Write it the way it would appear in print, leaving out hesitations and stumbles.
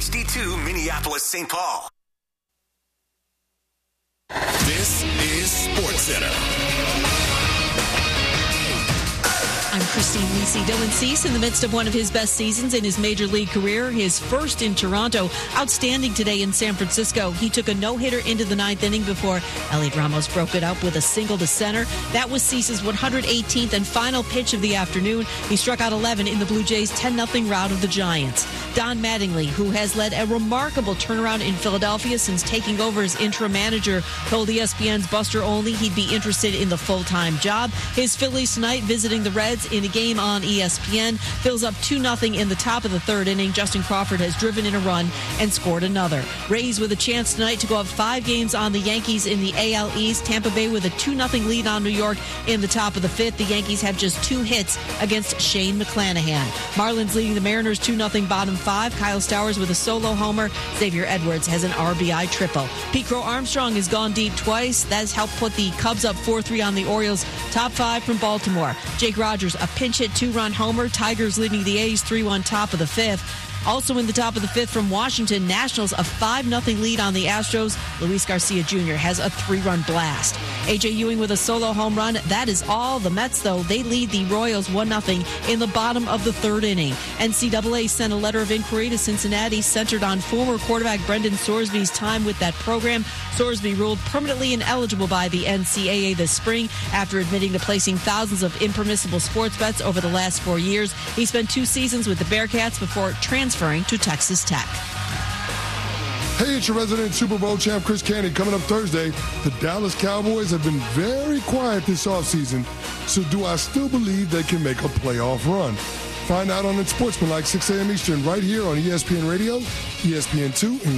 HD2 Minneapolis, St. Paul. This is SportsCenter. I'm Christine Lisi. Dylan Cease in the midst of one of his best seasons in his major league career, his first in Toronto. Outstanding today in San Francisco. He took a no-hitter into the ninth inning before Elliot Ramos broke it up with a single to center. That was Cease's 118th and final pitch of the afternoon. He struck out 11 in the Blue Jays' 10-0 rout of the Giants. Don Mattingly, who has led a remarkable turnaround in Philadelphia since taking over as interim manager, told ESPN's Buster Olney he'd be interested in the full-time job. His Phillies tonight visiting the Reds in a game on ESPN. Phil's up 2-0 in the top of the third inning. Justin Crawford has driven in a run and scored another. Rays with a chance tonight to go up 5 games on the Yankees in the AL East. Tampa Bay with a 2-0 lead on New York in the top of the fifth. The Yankees have just 2 hits against Shane McClanahan. Marlins leading the Mariners 2-0 bottom 5. Kyle Stowers with a solo homer. Xavier Edwards has an RBI triple. Pete Crow Armstrong has gone deep twice. That has helped put the Cubs up 4-3 on the Orioles. Top 5 from Baltimore. Jake Rogers, a pinch hit 2-run homer. Tigers leading the A's 3-1 top of the fifth. Also in the top of the fifth from Washington, Nationals a 5-0 lead on the Astros. Luis Garcia Jr. has a 3-run blast. A.J. Ewing with a solo home run. That is all. The Mets, though, they lead the Royals 1-0 in the bottom of the third inning. NCAA sent a letter of inquiry to Cincinnati centered on former quarterback Brendan Sorsby's time with that program. Sorsby ruled permanently ineligible by the NCAA this spring after admitting to placing thousands of impermissible sports bets over the last 4 years. He spent 2 seasons with the Bearcats before transferring to Texas Tech. Hey, it's your resident Super Bowl champ, Chris Canty. Coming up Thursday, the Dallas Cowboys have been very quiet this offseason. So do I still believe they can make a playoff run? Find out on Sportsmanlike 6 a.m. Eastern right here on ESPN Radio, ESPN2, and